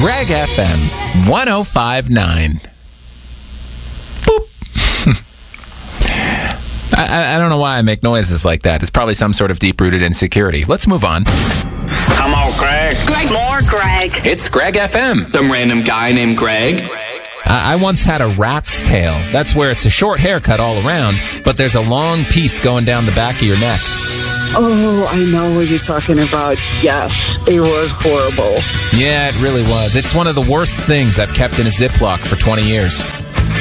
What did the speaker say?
Greg FM 1059. Boop. I don't know why I make noises like that. It's probably some sort of deep-rooted insecurity. Let's move on. Come on, Greg. More Greg. It's Greg FM. Some random guy named Greg. I once had a rat's tail. That's where it's a short haircut all around, but there's a long piece going down the back of your neck. Oh, I know what you're talking about. Yes, it was horrible. Yeah, it really was. It's one of the worst things I've kept in a Ziploc for 20 years.